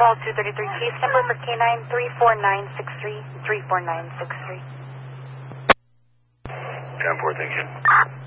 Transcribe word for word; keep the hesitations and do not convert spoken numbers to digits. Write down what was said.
call two thirty-three. Case number for K nine three four nine six three, three four nine six three. ten four, thank you.